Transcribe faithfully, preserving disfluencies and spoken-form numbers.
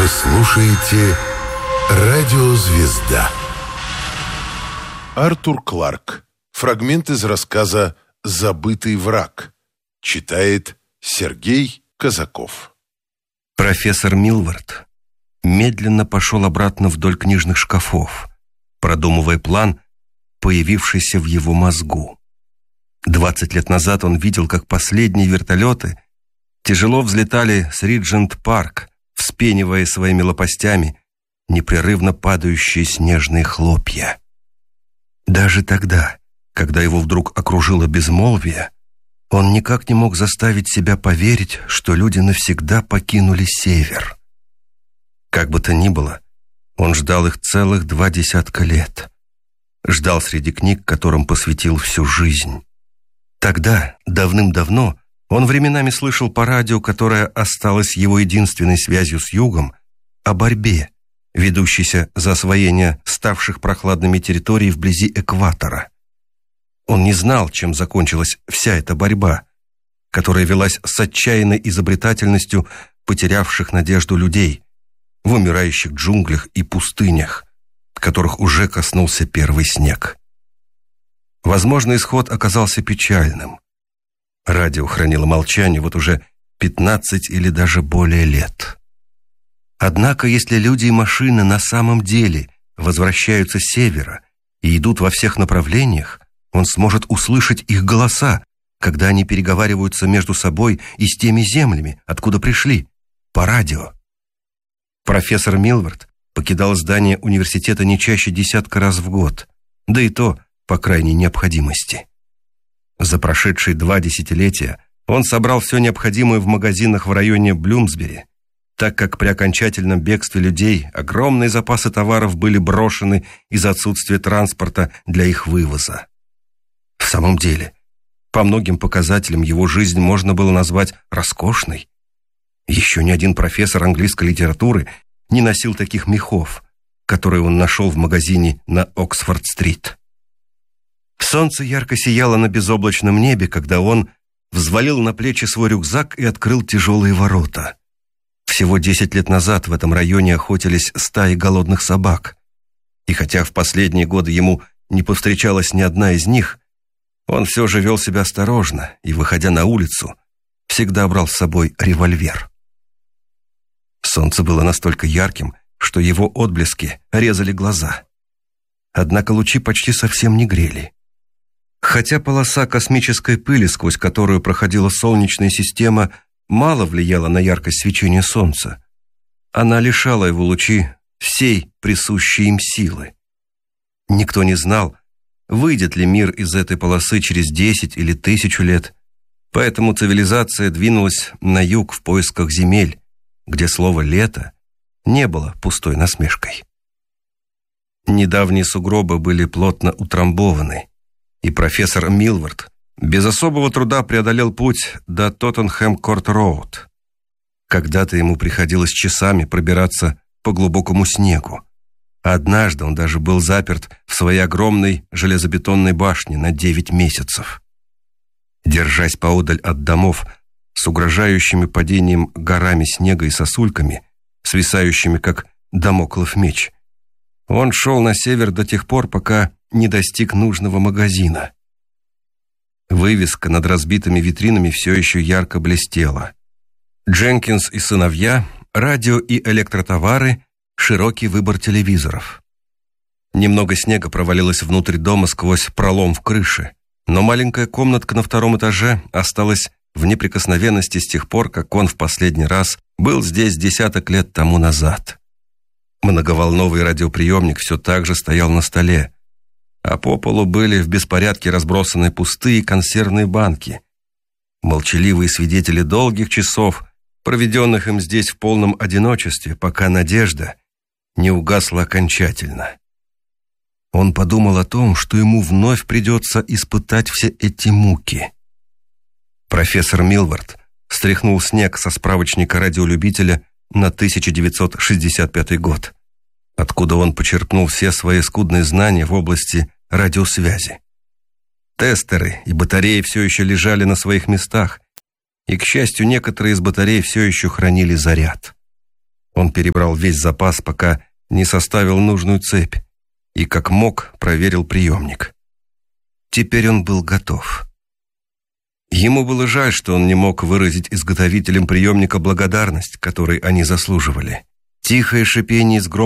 Вы слушаете «Радио Звезда». Артур Кларк. Фрагмент из рассказа «Забытый враг». Читает Сергей Казаков. Профессор Милвард медленно пошел обратно вдоль книжных шкафов, продумывая план, появившийся в его мозгу. Двадцать лет назад он видел, как последние вертолеты тяжело взлетали с Риджент-парк, вспенивая своими лопастями непрерывно падающие снежные хлопья. Даже тогда, когда его вдруг окружило безмолвие, он никак не мог заставить себя поверить, что люди навсегда покинули север. Как бы то ни было, он ждал их целых два десятка лет. Ждал среди книг, которым посвятил всю жизнь. Тогда, давным-давно, он временами слышал по радио, которое осталось его единственной связью с югом, о борьбе, ведущейся за освоение ставших прохладными территорий вблизи экватора. Он не знал, чем закончилась вся эта борьба, которая велась с отчаянной изобретательностью потерявших надежду людей в умирающих джунглях и пустынях, которых уже коснулся первый снег. Возможно, исход оказался печальным. Радио хранило молчание вот уже пятнадцать или даже более лет. Однако, если люди и машины на самом деле возвращаются с севера и идут во всех направлениях, он сможет услышать их голоса, когда они переговариваются между собой и с теми землями, откуда пришли, по радио. Профессор Милвард покидал здание университета не чаще десятка раз в год, да и то по крайней необходимости. За прошедшие два десятилетия он собрал все необходимое в магазинах в районе Блумсбери, так как при окончательном бегстве людей огромные запасы товаров были брошены из-за отсутствия транспорта для их вывоза. В самом деле, по многим показателям его жизнь можно было назвать роскошной. Еще ни один профессор английской литературы не носил таких мехов, которые он нашел в магазине на Оксфорд-стрит. Солнце ярко сияло на безоблачном небе, когда он взвалил на плечи свой рюкзак и открыл тяжелые ворота. Всего десять лет назад в этом районе охотились стаи голодных собак. И хотя в последние годы ему не повстречалась ни одна из них, он все же вел себя осторожно и, выходя на улицу, всегда брал с собой револьвер. Солнце было настолько ярким, что его отблески резали глаза. Однако лучи почти совсем не грели. Хотя полоса космической пыли, сквозь которую проходила Солнечная система, мало влияла на яркость свечения Солнца, она лишала его лучи всей присущей им силы. Никто не знал, выйдет ли мир из этой полосы через десять или тысячу лет, поэтому цивилизация двинулась на юг в поисках земель, где слово «лето» не было пустой насмешкой. Недавние сугробы были плотно утрамбованы, и профессор Милвард без особого труда преодолел путь до Тоттенхэм-Корт-Роуд. Когда-то ему приходилось часами пробираться по глубокому снегу. Однажды он даже был заперт в своей огромной железобетонной башне на девять месяцев. Держась поодаль от домов с угрожающими падением горами снега и сосульками, свисающими как дамоклов меч, он шел на север до тех пор, пока не достиг нужного магазина. Вывеска над разбитыми витринами все еще ярко блестела. Дженкинс и сыновья, радио и электротовары, широкий выбор телевизоров. Немного снега провалилось внутрь дома сквозь пролом в крыше, но маленькая комнатка на втором этаже осталась в неприкосновенности с тех пор, как он в последний раз был здесь десяток лет тому назад. Многоволновый радиоприемник все так же стоял на столе, а по полу были в беспорядке разбросаны пустые консервные банки. Молчаливые свидетели долгих часов, проведенных им здесь в полном одиночестве, пока надежда не угасла окончательно. Он подумал о том, что ему вновь придется испытать все эти муки. Профессор Милвард стряхнул снег со справочника радиолюбителя на тысяча девятьсот шестьдесят пятый год, откуда он почерпнул все свои скудные знания в области радиосвязи. Тестеры и батареи все еще лежали на своих местах, и, к счастью, некоторые из батарей все еще хранили заряд. Он перебрал весь запас, пока не составил нужную цепь, и как мог проверил приемник. Теперь он был готов. Ему было жаль, что он не мог выразить изготовителям приемника благодарность, которой они заслуживали. Тихое шипение из грома